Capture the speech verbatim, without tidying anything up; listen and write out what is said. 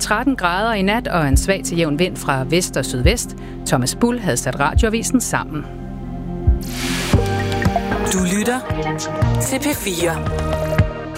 tretten grader i nat og en svag til jævn vind fra vest og sydvest. Thomas Bull havde sat radioavisen sammen. Du lytter til P fire.